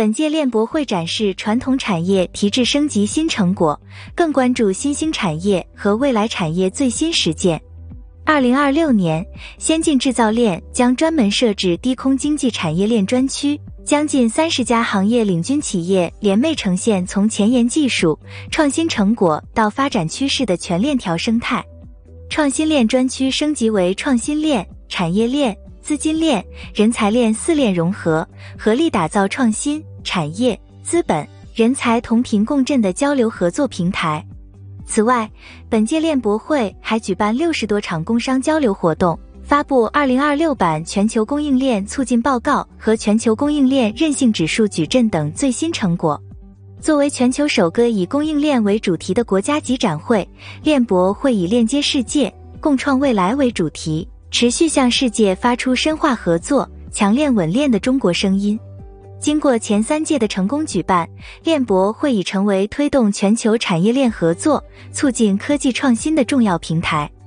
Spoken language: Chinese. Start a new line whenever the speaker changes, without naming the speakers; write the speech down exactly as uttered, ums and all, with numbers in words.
本届链博会展示传统产业提质升级新成果，更关注新兴产业和未来产业最新实践。二零二六年，先进制造链将专门设置低空经济产业链专区，将近三十家行业领军企业联袂呈现从前沿技术、创新成果到发展趋势的全链条生态。创新链专区升级为创新链、产业链、资金链、人才链四链融合，合力打造创新、产业、资本、人才同频共振的交流合作平台。此外，本届链博会还举办六十多场工商交流活动，发布二零二六版全球供应链促进报告和全球供应链韧性指数矩阵等最新成果。作为全球首个以供应链为主题的国家级展会，链博会以链接世界、共创未来为主题，持续向世界发出深化合作、强链稳链的中国声音。经过前三届的成功举办，链博会已成为推动全球产业链合作、促进科技创新的重要平台。